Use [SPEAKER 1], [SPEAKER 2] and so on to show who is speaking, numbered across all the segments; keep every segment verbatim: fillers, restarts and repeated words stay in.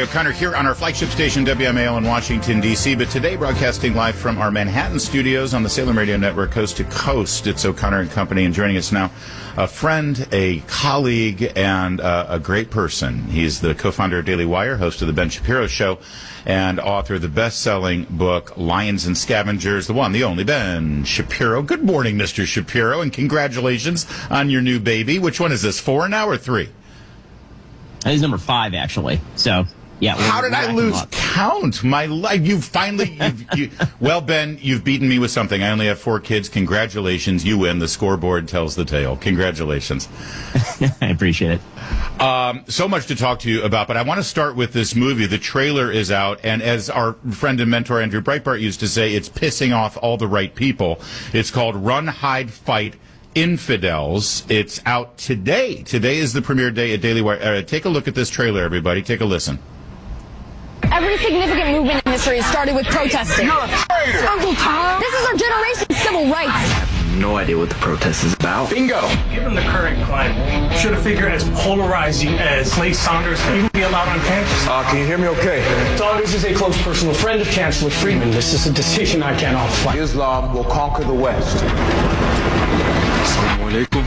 [SPEAKER 1] O'Connor here on our flagship station, W M A L in Washington, D C, but today broadcasting live from our Manhattan studios on the Salem Radio Network, coast to coast. It's O'Connor and Company, and joining us now, a friend, a colleague, and uh, a great person. He's the co-founder of Daily Wire, host of The Ben Shapiro Show, and author of the best-selling book, Lions and Scavengers, the one, the only, Ben Shapiro. Good morning, Mister Shapiro, and congratulations on your new baby. Which one is this, four now or three?
[SPEAKER 2] He's number five, actually. So, yeah.
[SPEAKER 1] How did I lose count? My life. You've finally. You've, you, well, Ben, you've beaten me with something. I only have four kids. Congratulations. You win. The scoreboard tells the tale. Congratulations.
[SPEAKER 2] I appreciate it.
[SPEAKER 1] Um, so much to talk to you about, but I want to start with this movie. The trailer is out, and as our friend and mentor Andrew Breitbart used to say, it's pissing off all the right people. It's called Run, Hide, Fight, Infidels. It's out today. Today is the premiere day at Daily Wire. Uh, take a look at this trailer, everybody. Take a listen.
[SPEAKER 3] Every significant movement in history started with protesting.
[SPEAKER 4] You're a traitor!
[SPEAKER 3] Uncle Tom! This is our generation's civil rights.
[SPEAKER 4] I have no idea what the protest is about. Bingo!
[SPEAKER 5] Given the current climate, should a figure as polarizing as Clay Saunders even be allowed on campus?
[SPEAKER 6] Uh, can you hear me okay?
[SPEAKER 5] Saunders is a close personal friend of Chancellor Friedman. This is a decision I cannot fight.
[SPEAKER 6] Islam will conquer the West. Assalamu alaikum.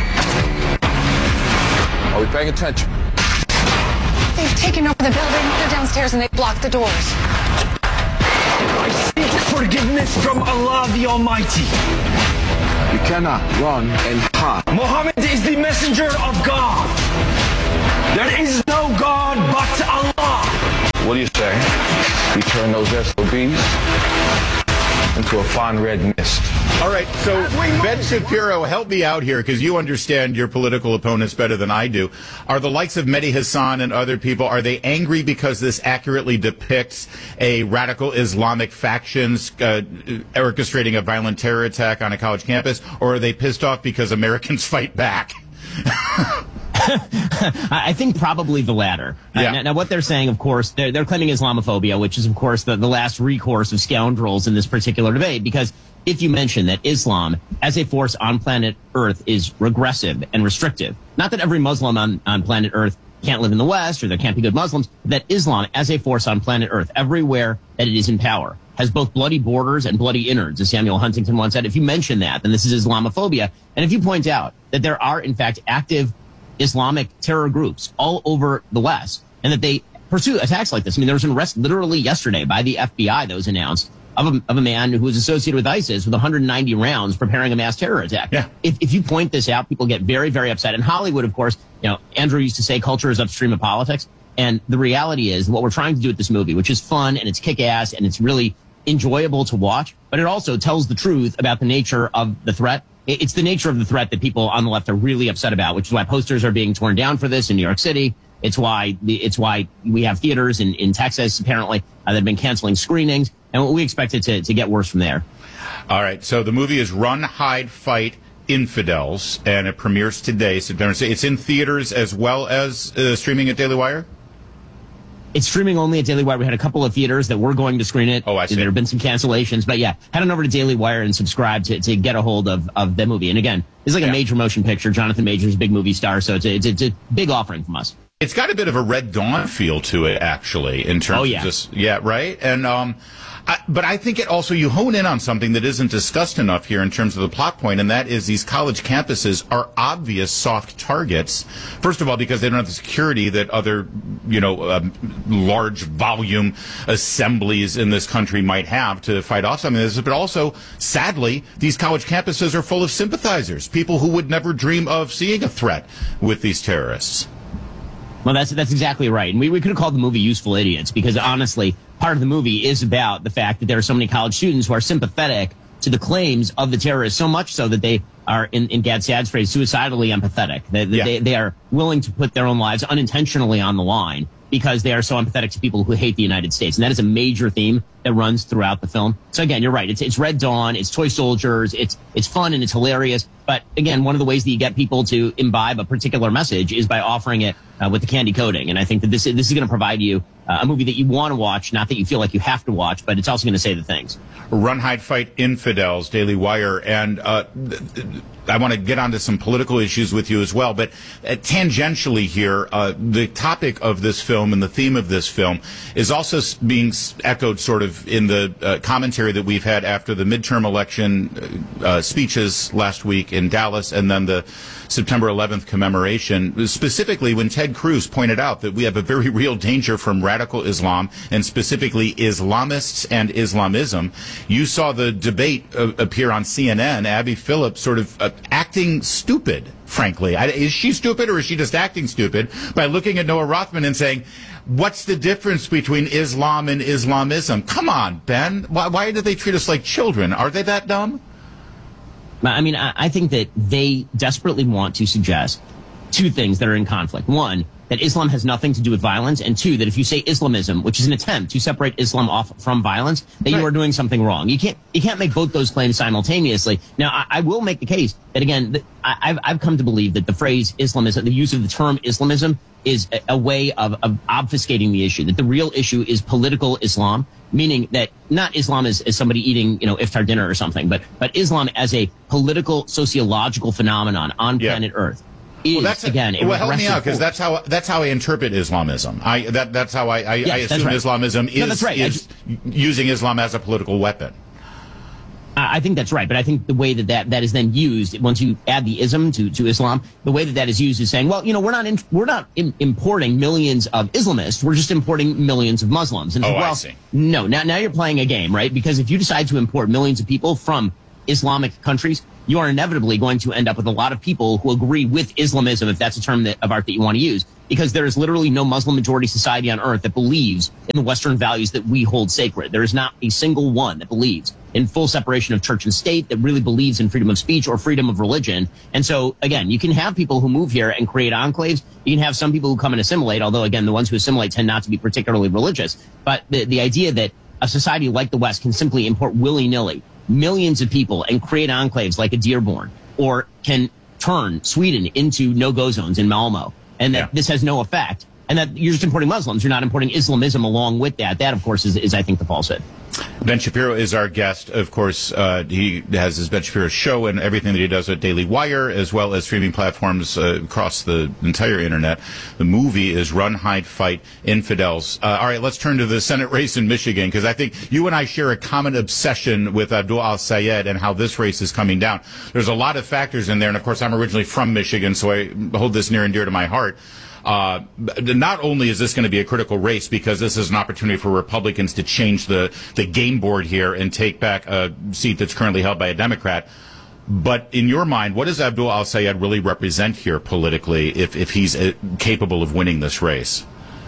[SPEAKER 6] Are we paying attention?
[SPEAKER 3] They've taken over the building. They're downstairs and they blocked the doors.
[SPEAKER 5] I seek forgiveness from Allah the Almighty.
[SPEAKER 6] You cannot run and hide.
[SPEAKER 5] Muhammad is the messenger of God. There is no God but Allah.
[SPEAKER 6] What do you say? We turn those S O Bs into a fine red mist.
[SPEAKER 1] All right, so Ben Shapiro, help me out here, because you understand your political opponents better than I do. Are the likes of Mehdi Hasan and other people, are they angry because this accurately depicts a radical Islamic factions uh, orchestrating a violent terror attack on a college campus, or are they pissed off because Americans fight back?
[SPEAKER 2] I think probably the latter.
[SPEAKER 1] Yeah.
[SPEAKER 2] Uh, now, now, what they're saying, of course, they're, they're claiming Islamophobia, which is, of course, the, the last recourse of scoundrels in this particular debate, because if you mention that Islam as a force on planet Earth is regressive and restrictive, not that every Muslim on, on planet Earth can't live in the West or there can't be good Muslims, that Islam as a force on planet Earth, everywhere that it is in power, has both bloody borders and bloody innards, as Samuel Huntington once said. If you mention that, then this is Islamophobia. And if you point out that there are, in fact, active Islamic terror groups all over the West, and that they pursue attacks like this. I mean, there was an arrest literally yesterday by the F B I that was announced of a, of a man who was associated with ISIS with one hundred ninety rounds preparing a mass terror attack.
[SPEAKER 1] Yeah.
[SPEAKER 2] If, if you point this out, people get very, very upset. And Hollywood, of course, you know, Andrew used to say culture is upstream of politics. And the reality is what we're trying to do with this movie, which is fun and it's kick-ass and it's really enjoyable to watch, but it also tells the truth about the nature of the threat. It's the nature of the threat that people on the left are really upset about, which is why posters are being torn down for this in New York City. It's why the, it's why we have theaters in, in Texas, apparently, uh, that have been canceling screenings. And we expect it to, to get worse from there.
[SPEAKER 1] All right. So the movie is Run, Hide, Fight, Infidels, and it premieres today, September sixth. It's in theaters as well as uh, streaming at Daily Wire?
[SPEAKER 2] It's streaming only at Daily Wire. We had a couple of theaters that were going to screen it.
[SPEAKER 1] Oh, I see.
[SPEAKER 2] There have been some cancellations. But, yeah, head on over to Daily Wire and subscribe to, to get a hold of, of the movie. And, again, it's like
[SPEAKER 1] yeah.
[SPEAKER 2] a major motion picture. Jonathan Majors, big movie star. So it's a, it's, a, it's a big offering from us.
[SPEAKER 1] It's got a bit of a Red Dawn feel to it, actually, in terms
[SPEAKER 2] oh, yeah.
[SPEAKER 1] of just, yeah, right? And, um, I, but I think it also, you hone in on something that isn't discussed enough here in terms of the plot point, and that is these college campuses are obvious soft targets. First of all, because they don't have the security that other, you know, um, large volume assemblies in this country might have to fight off something like this. But also, sadly, these college campuses are full of sympathizers, people who would never dream of seeing a threat with these terrorists.
[SPEAKER 2] Well, that's that's exactly right. And we, we could have called the movie Useful Idiots because, honestly, part of the movie is about the fact that there are so many college students who are sympathetic to the claims of the terrorists, so much so that they are, in, in Gad Saad's phrase, suicidally empathetic. They,
[SPEAKER 1] Yeah.
[SPEAKER 2] they, they are willing to put their own lives unintentionally on the line because they are so empathetic to people who hate the United States. And that is a major theme that runs throughout the film. So, again, you're right. It's, it's Red Dawn. It's toy soldiers. It's, it's fun and it's hilarious. But, again, one of the ways that you get people to imbibe a particular message is by offering it uh, with the candy coating. And I think that this, this is going to provide you uh, a movie that you want to watch, not that you feel like you have to watch, but it's also going to say the things.
[SPEAKER 1] Run, Hide, Fight, Infidels, Daily Wire. And uh, I want to get onto some political issues with you as well. But uh, tangentially here, uh, the topic of this film and the theme of this film is also being echoed sort of in the uh, commentary that we've had after the midterm election uh, speeches last week in Dallas and then the September eleventh commemoration, specifically when Ted Cruz pointed out that we have a very real danger from radical Islam and specifically Islamists and Islamism. You saw the debate uh, appear on C N N, Abby Phillips sort of uh, acting stupid, frankly. I, is she stupid or is she just acting stupid by looking at Noah Rothman and saying, what's the difference between Islam and Islamism? Come on, Ben. Why, why do they treat us like children? Are they that dumb?
[SPEAKER 2] I mean, I think that they desperately want to suggest two things that are in conflict. One, that Islam has nothing to do with violence, and two, that if you say Islamism, which is an attempt to separate Islam off from violence, that right. you are doing something wrong. You can't you can't make both those claims simultaneously. Now, I, I will make the case that, again, that I, I've, I've come to believe that the phrase Islamism, the use of the term Islamism, is a, a way of, of obfuscating the issue, that the real issue is political Islam, meaning that not Islam as, as somebody eating, you know, iftar dinner or something, but but Islam as a political, sociological phenomenon on
[SPEAKER 1] yeah.
[SPEAKER 2] planet Earth. Is,
[SPEAKER 1] well, that's a,
[SPEAKER 2] again, a
[SPEAKER 1] well, help me out, because
[SPEAKER 2] force.
[SPEAKER 1] that's how that's how I interpret Islamism. I that that's how I I,
[SPEAKER 2] yes,
[SPEAKER 1] I assume
[SPEAKER 2] right.
[SPEAKER 1] Islamism is,
[SPEAKER 2] no, that's right.
[SPEAKER 1] is
[SPEAKER 2] just,
[SPEAKER 1] using Islam as a political weapon.
[SPEAKER 2] I think that's right, but I think the way that, that that is then used, once you add the ism to, to Islam, the way that that is used is saying, well, you know, we're not in, we're not in, importing millions of Islamists, we're just importing millions of Muslims. And
[SPEAKER 1] oh,
[SPEAKER 2] well,
[SPEAKER 1] I see.
[SPEAKER 2] No, now now you're playing a game, right? Because if you decide to import millions of people from Islamic countries, you are inevitably going to end up with a lot of people who agree with Islamism, if that's a term that, of art that you want to use, because there is literally no Muslim majority society on earth that believes in the Western values that we hold sacred. There is not a single one that believes in full separation of church and state, that really believes in freedom of speech or freedom of religion. And so, again, you can have people who move here and create enclaves. You can have some people who come and assimilate, although, again, the ones who assimilate tend not to be particularly religious. But the, the idea that a society like the West can simply import willy-nilly millions of people and create enclaves like a Dearborn, or can turn Sweden into no-go zones in Malmo, and that yeah. this has no effect, and that you're just importing Muslims, you're not importing Islamism along with that. That, of course, is, is I think, the falsehood.
[SPEAKER 1] Ben Shapiro is our guest. Of course, uh, he has his Ben Shapiro show and everything that he does at Daily Wire, as well as streaming platforms uh, across the entire internet. The movie is Run, Hide, Fight, Infidels. Uh, all right, let's turn to the Senate race in Michigan, because I think you and I share a common obsession with Abdul al-Sayed and how this race is coming down. There's a lot of factors in there, and of course, I'm originally from Michigan, so I hold this near and dear to my heart. Uh, not only is this going to be a critical race because this is an opportunity for Republicans to change the, the game board here and take back a seat that's currently held by a Democrat, but in your mind, what does Abdul al-Sayed really represent here politically if, if he's uh, capable of winning this race?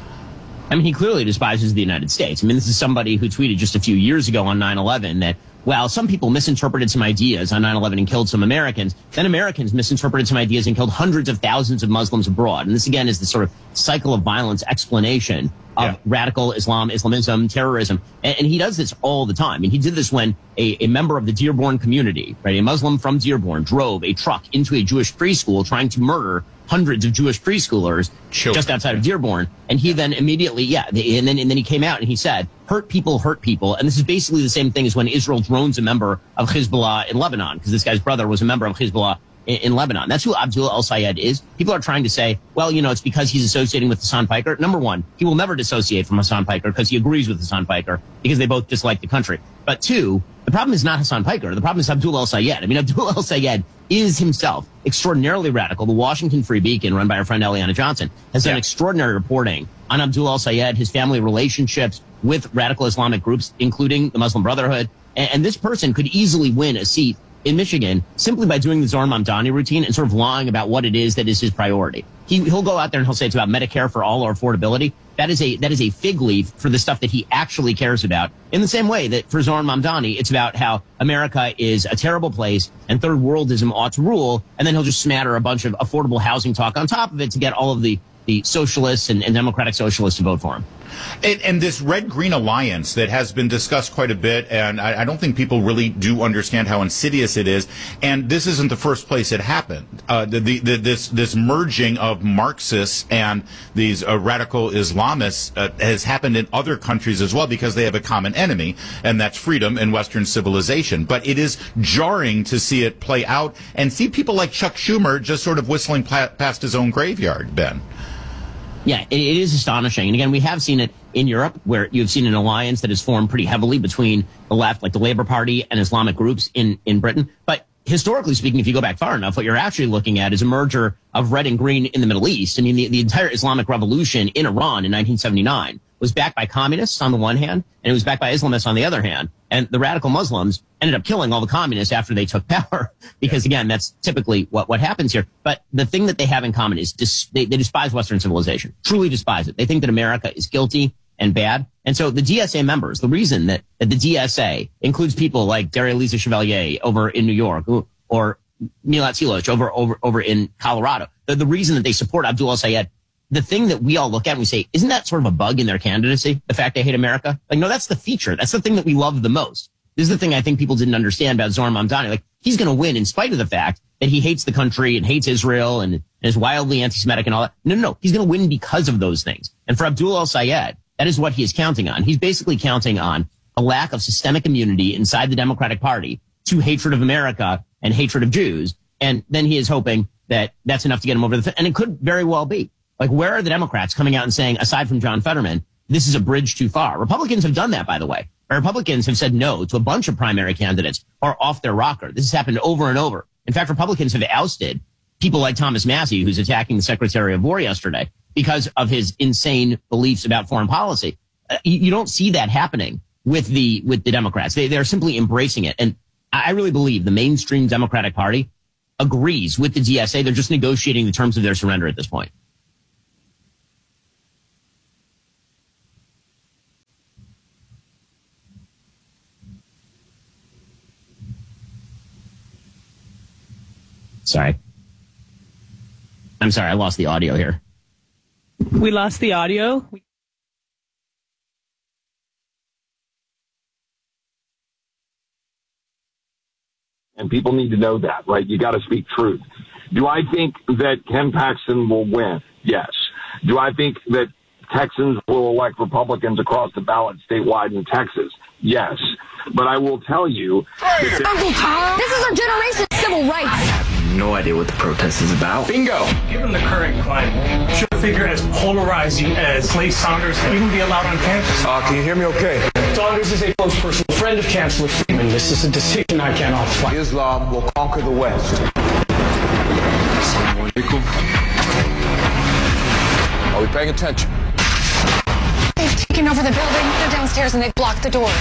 [SPEAKER 2] I mean, he clearly despises the United States. I mean, this is somebody who tweeted just a few years ago on nine eleven that, well, some people misinterpreted some ideas on nine eleven and killed some Americans. Then Americans misinterpreted some ideas and killed hundreds of thousands of Muslims abroad. And this, again, is the sort of cycle of violence explanation of yeah. radical Islam, Islamism, terrorism. And, and he does this all the time. I mean, he did this when a, a member of the Dearborn community, right, a Muslim from Dearborn, drove a truck into a Jewish preschool trying to murder hundreds of Jewish preschoolers Children. just outside of Dearborn. And he then immediately, yeah, and then and then he came out and he said, hurt people, hurt people. And this is basically the same thing as when Israel drones a member of Hezbollah in Lebanon, because this guy's brother was a member of Hezbollah in, in Lebanon. That's who Abdul al-Sayed is. People are trying to say, well, you know, it's because he's associating with Hassan Piker. Number one, he will never dissociate from Hassan Piker because he agrees with Hassan Piker because they both dislike the country. But two, the problem is not Hassan Piker. The problem is Abdul al-Sayed. I mean, Abdul al-Sayed is himself extraordinarily radical. The Washington Free Beacon, run by our friend Eliana Johnson, has done yeah. extraordinary reporting on Abdul al-Sayed, his family relationships with radical Islamic groups, including the Muslim Brotherhood. And, and this person could easily win a seat in Michigan simply by doing the Zohar Mamdani routine and sort of lying about what it is that is his priority. He, he'll go out there and he'll say it's about Medicare for all or affordability. That is a that is a fig leaf for the stuff that he actually cares about. In the same way that for Zohar Mamdani, it's about how America is a terrible place and third worldism ought to rule, and then he'll just smatter a bunch of affordable housing talk on top of it to get all of the the socialists and, and democratic socialists to vote for him.
[SPEAKER 1] And, and this red-green alliance that has been discussed quite a bit, and I, I don't think people really do understand how insidious it is. And this isn't the first place it happened. Uh, the, the, the, this this merging of Marxists and these uh, radical Islamists uh, has happened in other countries as well, because they have a common enemy, and that's freedom and Western civilization. But it is jarring to see it play out and see people like Chuck Schumer just sort of whistling pla- past his own graveyard, Ben.
[SPEAKER 2] Yeah, it, it is astonishing. And again, we have seen it in Europe, where you've seen an alliance that is formed pretty heavily between the left, like the Labour Party, and Islamic groups in, in Britain. But historically speaking, if you go back far enough, what you're actually looking at is a merger of red and green in the Middle East. I mean, the, the entire Islamic revolution in Iran in nineteen seventy-nine was backed by communists on the one hand, and it was backed by Islamists on the other hand. And the radical Muslims ended up killing all the communists after they took power, because again, that's typically what, what happens here. But the thing that they have in common is dis- they, they despise Western civilization, truly despise it. They think that America is guilty and bad. And so the D S A members, the reason that, that the D S A includes people like Daria Lisa Chevalier over in New York, or Milat Silich over, over, over in Colorado, the, the reason that they support Abdul al-Sayed, the thing that we all look at and we say, isn't that sort of a bug in their candidacy? The fact they hate America? Like, no, that's the feature. That's the thing that we love the most. This is the thing I think people didn't understand about Zohran Mamdani. Like, he's going to win in spite of the fact that he hates the country and hates Israel and, and is wildly anti-Semitic and all that. No, no, no. He's going to win because of those things. And for Abdul al-Sayed, that is what he is counting on. He's basically counting on a lack of systemic immunity inside the Democratic Party to hatred of America and hatred of Jews. And then he is hoping that that's enough to get him over the fence. And it could very well be. Like, where are the Democrats coming out and saying, aside from John Fetterman, this is a bridge too far? Republicans have done that, by the way. Republicans have said no to a bunch of primary candidates who are off their rocker. This has happened over and over. In fact, Republicans have ousted people like Thomas Massie, who's attacking the Secretary of War yesterday because of his insane beliefs about foreign policy. Uh, you, you don't see that happening with the with the Democrats. They they're simply embracing it. And I really believe the mainstream Democratic Party agrees with the D S A. They're just negotiating the terms of their surrender at this point. Sorry. I'm sorry, I lost the audio here.
[SPEAKER 7] We lost the audio.
[SPEAKER 8] And people need to know that, right? You got to speak truth. Do I think that Ken Paxton will win? Yes. Do I think that Texans will elect Republicans across the ballot statewide in Texas? Yes. But I will tell you...
[SPEAKER 3] Hey, Uncle Tom! This is our generation's civil rights!
[SPEAKER 4] I have no idea what the protest is about.
[SPEAKER 5] Bingo! Given the current climate, should a figure as polarizing as Clay Saunders even be allowed on campus?
[SPEAKER 6] Uh, can you hear me okay?
[SPEAKER 5] Saunders is a close personal friend of Chancellor Freeman. This is a decision I cannot fight.
[SPEAKER 6] Islam will conquer the West. Assalamu alaikum. Are we paying attention?
[SPEAKER 3] They've taken over the building. They're downstairs and they've blocked the doors.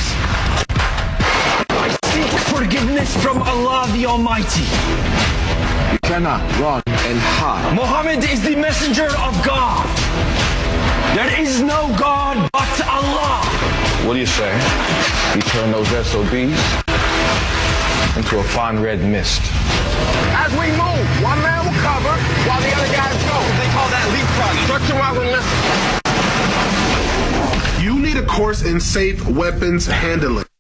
[SPEAKER 5] I seek forgiveness from Allah the Almighty.
[SPEAKER 6] You cannot run and hide.
[SPEAKER 5] Muhammad is the messenger of God. There is no God but Allah.
[SPEAKER 6] What do you say? We turn those S O Bs into a fine red mist.
[SPEAKER 8] As we move, one man will cover while the other guys go. They call that leapfrog. Structure while we listen.
[SPEAKER 9] You need a course in safe weapons handling.